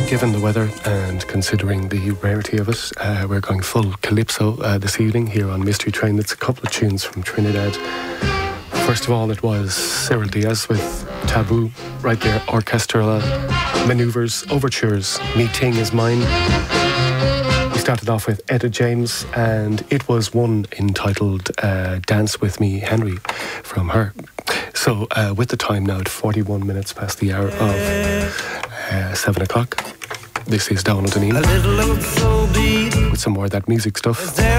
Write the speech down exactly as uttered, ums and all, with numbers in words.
given the weather and considering the rarity of it, uh, we're going full calypso uh, this evening here on Mystery Train. It's a couple of tunes from Trinidad. First of all, it was Cyril Diaz with Taboo, right there, orchestral manoeuvres, overtures, Me Ting Is Mine. We started off with Etta James, and it was one entitled uh, Dance With Me, Henry, from her. So, uh, with the time now at forty-one minutes past the hour of uh, seven o'clock, this is Donald and Ian with some more of that music stuff.